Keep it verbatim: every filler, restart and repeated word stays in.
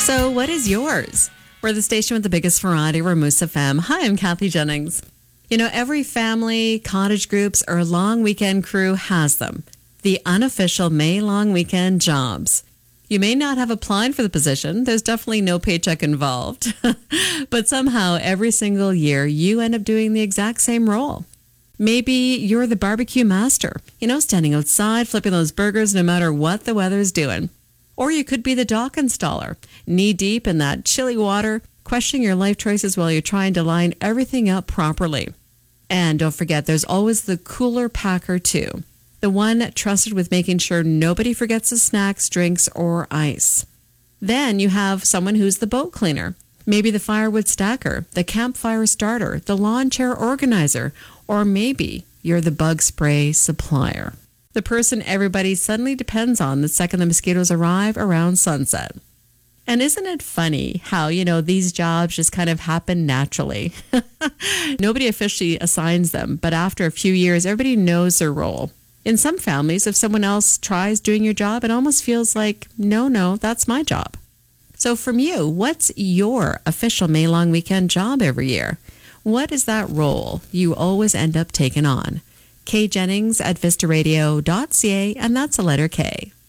So what is yours? We're the station with the biggest variety. We're Moose F M. Hi, I'm Kathy Jennings. You know, every family, cottage groups, or long weekend crew has them. The unofficial May long weekend jobs. You may not have applied for the position. There's definitely no paycheck involved. But somehow, every single year, you end up doing the exact same role. Maybe you're the barbecue master, you know, standing outside, flipping those burgers no matter what the weather's doing. Or you could be the dock installer, knee-deep in that chilly water, questioning your life choices while you're trying to line everything up properly. And don't forget, there's always the cooler packer, too. The one trusted with making sure nobody forgets the snacks, drinks, or ice. Then you have someone who's the boat cleaner, maybe the firewood stacker, the campfire starter, the lawn chair organizer, or maybe you're the bug spray supplier. The person everybody suddenly depends on the second the mosquitoes arrive around sunset. And isn't it funny how, you know, these jobs just kind of happen naturally? Nobody officially assigns them, but after a few years, everybody knows their role. In some families, if someone else tries doing your job, it almost feels like, no, no, that's my job. So from you, what's your official May long weekend job every year? What is that role you always end up taking on? K Jennings at vista radio dot c a, and that's a letter K.